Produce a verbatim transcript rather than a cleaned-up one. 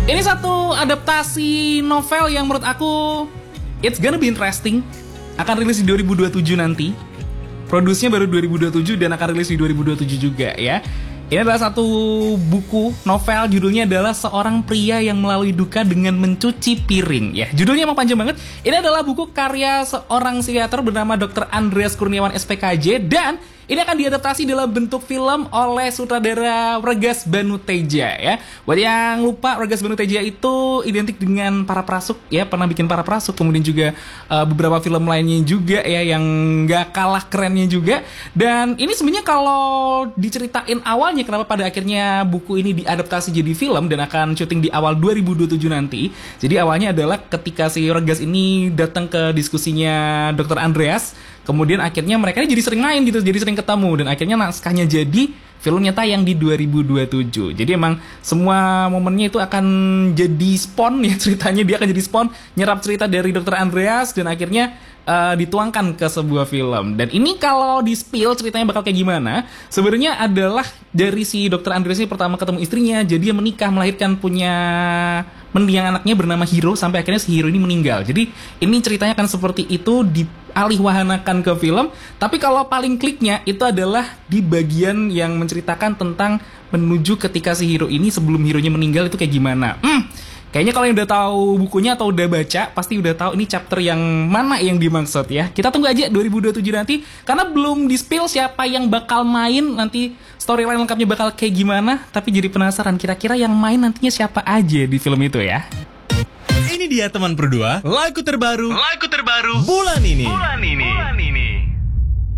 Ini satu adaptasi novel yang menurut aku it's gonna be interesting. Akan rilis di dua ribu dua puluh tujuh nanti. Produksinya baru dua ribu dua puluh tujuh dan akan rilis di dua ribu dua puluh tujuh juga ya. Ini adalah satu buku novel, judulnya adalah Seorang Pria Yang Melalui Duka Dengan Mencuci Piring ya. Judulnya emang panjang banget. Ini adalah buku karya seorang psikiater bernama dokter Andreas Kurniawan S P K J, dan ini akan diadaptasi dalam bentuk film oleh sutradara Regas Banuteja ya. Buat yang lupa, Regas Banuteja itu identik dengan Para Prasuk ya, pernah bikin Para Prasuk, kemudian juga uh, beberapa film lainnya juga ya yang gak kalah kerennya juga. Dan ini sebenarnya kalau diceritain awalnya kenapa pada akhirnya buku ini diadaptasi jadi film dan akan syuting di awal dua ribu dua puluh tujuh nanti. Jadi awalnya adalah ketika si Regas ini datang ke diskusinya dokter Andreas, kemudian akhirnya mereka jadi sering main gitu, jadi sering ketemu, dan akhirnya naskahnya jadi, filmnya tayang di dua ribu dua puluh tujuh. Jadi emang semua momennya itu akan jadi spawn ya, ceritanya dia akan jadi spawn, nyerap cerita dari dokter Andreas dan akhirnya uh, dituangkan ke sebuah film. Dan ini kalau di spill ceritanya bakal kayak gimana, sebenarnya adalah dari si dokter Andreas ini pertama ketemu istrinya, jadi dia menikah, melahirkan, punya mendiang anaknya bernama Hiro, sampai akhirnya si Hiro ini meninggal. Jadi ini ceritanya akan seperti itu, dialihwahanakan ke film. Tapi kalau paling kliknya itu adalah di bagian yang menceritakan tentang menuju ketika si Hiro ini sebelum Hironya meninggal itu kayak gimana. Hmm, kayaknya kalau yang udah tahu bukunya atau udah baca pasti udah tahu ini chapter yang mana yang dimaksud ya. Kita tunggu aja dua ribu dua puluh tujuh nanti, karena belum di-spill siapa yang bakal main nanti, storyline lengkapnya bakal kayak gimana. Tapi jadi penasaran kira-kira yang main nantinya siapa aja di film itu ya. Ini dia teman berdua, lagu terbaru, lagu terbaru bulan ini. Bulan ini. Bulan ini.